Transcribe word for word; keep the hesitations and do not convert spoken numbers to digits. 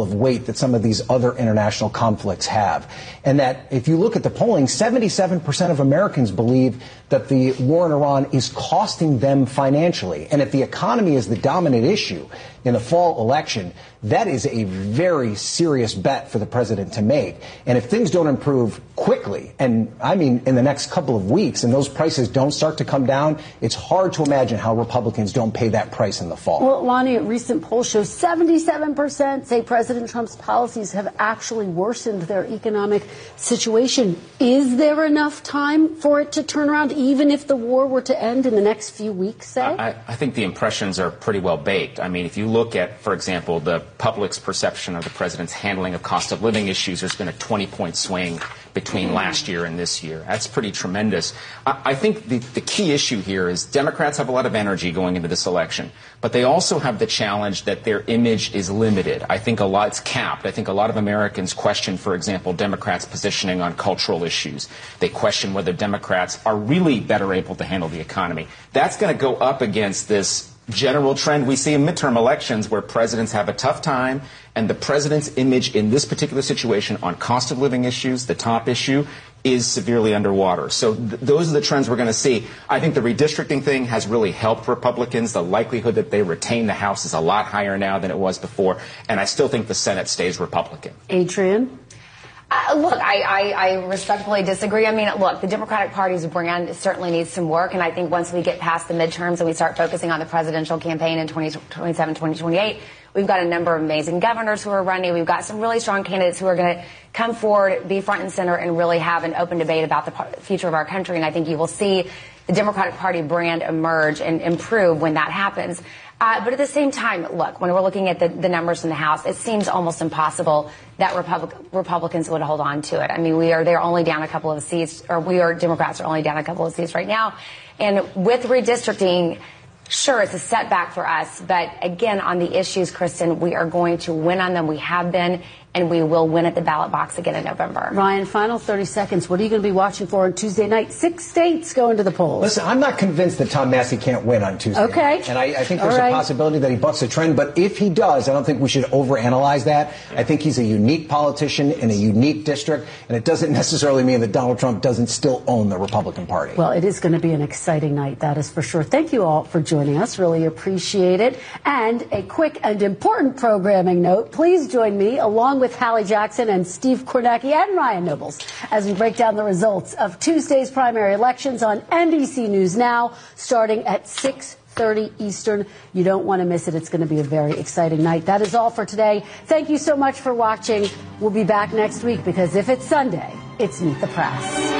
level of weight that some of these other international conflicts have. And that if you look at the polling, seventy-seven percent of Americans believe that the war in Iran is costing them financially. And if the economy is the dominant issue in the fall election, that is a very serious bet for the president to make. And if things don't improve quickly, and I mean in the next couple of weeks, and those prices don't start to come down, it's hard to imagine how Republicans don't pay that price in the fall. Well, Lonnie, a recent poll shows seventy-seven percent say President Trump's policies have actually worsened their economic situation. Is there enough time for it to turn around, even if the war were to end in the next few weeks, say? I, I think the impressions are pretty well baked. I mean, if you look at, for example, the public's perception of the president's handling of cost of living issues, there's been a twenty-point swing between last year and this year. That's pretty tremendous. I, I think the, the key issue here is Democrats have a lot of energy going into this election, but they also have the challenge that their image is limited. I think a lot, it's capped. I think a lot of Americans question, for example, Democrats' positioning on cultural issues. They question whether Democrats are really better able to handle the economy. That's going to go up against this general trend we see in midterm elections where presidents have a tough time, and the president's image in this particular situation on cost of living issues, the top issue, is severely underwater. So th- those are the trends we're going to see. I think the redistricting thing has really helped Republicans. The likelihood that they retain the House is a lot higher now than it was before, and I still think the Senate stays Republican. Adrian? Uh, look, I, I, I respectfully disagree. I mean, look, the Democratic Party's brand certainly needs some work, and I think once we get past the midterms and we start focusing on the presidential campaign in twenty twenty-seven, twenty twenty-eight, we've got a number of amazing governors who are running. We've got some really strong candidates who are going to come forward, be front and center, and really have an open debate about the future of our country. And I think you will see the Democratic Party brand emerge and improve when that happens. Uh, but at the same time, look, when we're looking at the, the numbers in the House, it seems almost impossible that Republic, Republicans would hold on to it. I mean, we are, they're only down a couple of seats, or we are, Democrats are only down a couple of seats right now. And with redistricting, sure, it's a setback for us. But again, on the issues, Kristen, we are going to win on them. We have been, and we will win at the ballot box again in November. Ryan, final thirty seconds. What are you going to be watching for on Tuesday night? Six states go into the polls. Listen, I'm not convinced that Tom Massey can't win on Tuesday Okay. night. And I, I think there's right. a possibility that he bucks a trend. But if he does, I don't think we should overanalyze that. I think he's a unique politician in a unique district. And it doesn't necessarily mean that Donald Trump doesn't still own the Republican Party. Well, it is going to be an exciting night. That is for sure. Thank you all for joining us. Really appreciate it. And a quick and important programming note. Please join me along with Hallie Jackson and Steve Kornacki and Ryan Nobles as we break down the results of Tuesday's primary elections on N B C News Now, starting at six thirty Eastern. You don't want to miss it. It's going to be a very exciting night. That is all for today. Thank you so much for watching. We'll be back next week because if it's Sunday, it's Meet the Press.